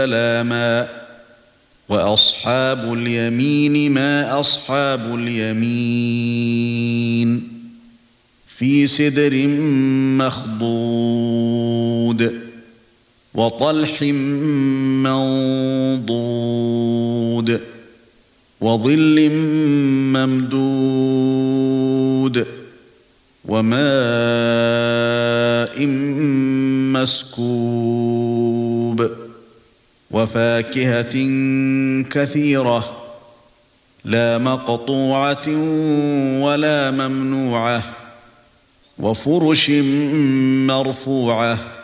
سلاما وأصحاب اليمين ما أصحاب اليمين في سدر مخضود وطلح منضود وظل ممدود وماء مسكوب وفاكهة كثيرة لا مقطوعة ولا ممنوعة وفرش مرفوعة